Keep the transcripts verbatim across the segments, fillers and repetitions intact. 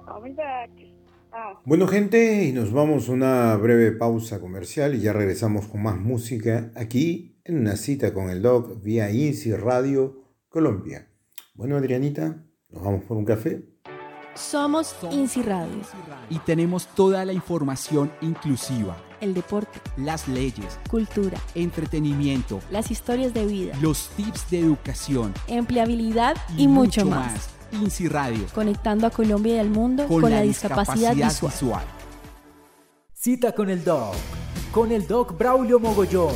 I'll be back. Oh. Bueno, gente, y nos vamos a una breve pausa comercial y ya regresamos con más música aquí en una cita con el Doc vía INSI Radio Colombia. Bueno, Adrianita, ¿nos vamos por un café? Somos INSI Radio. Y tenemos toda la información inclusiva. El deporte, las leyes, cultura, entretenimiento, las historias de vida, los tips de educación, empleabilidad y, y mucho, mucho más. más. INSI Radio. Conectando a Colombia y al mundo con, con la, la discapacidad, discapacidad visual. visual. Cita con el Doc. Con el Doc Braulio Mogollón.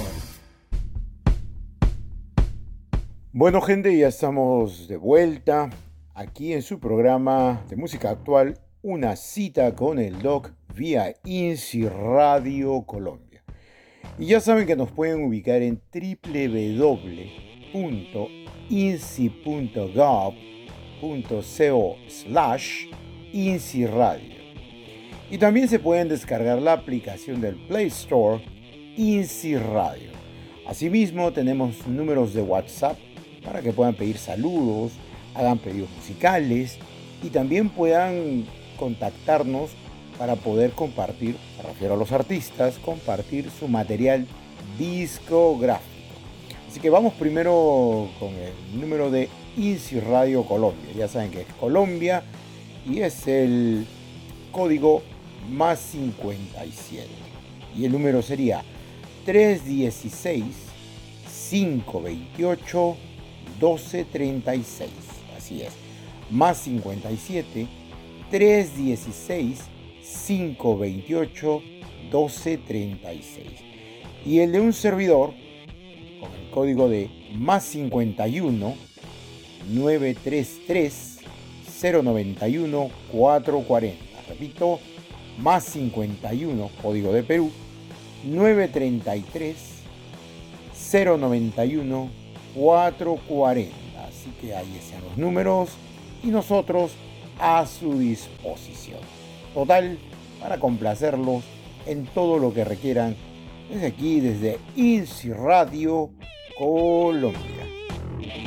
Bueno, gente, ya estamos de vuelta aquí en su programa de música actual, Una cita con el Doc vía INSI Radio Colombia. Y ya saben que nos pueden ubicar en doble u doble u doble u punto insi punto gov punto co slash INSI Radio. Y también se pueden descargar la aplicación del Play Store INSI Radio. Asimismo, tenemos números de WhatsApp para que puedan pedir saludos, hagan pedidos musicales y también puedan contactarnos para poder compartir, me refiero a los artistas, compartir su material discográfico. Así que vamos primero con el número de INSI Radio Colombia. Ya saben que es Colombia y es el código más cincuenta y siete. Y el número sería tres uno seis, cinco dos ocho, uno dos tres seis. Así es, más cincuenta y siete, tres uno seis, cinco dos ocho, uno dos tres seis. Y el de un servidor con el código de más cincuenta y uno, nueve tres tres, cero nueve uno, cuatro cuatro cero. Repito, más cincuenta y uno, código de Perú, nueve tres tres, cero nueve uno, cuatro cuatro cero. Así que ahí están los números y nosotros a su disposición. Total, para complacerlos en todo lo que requieran desde aquí, desde INSI Radio Colombia.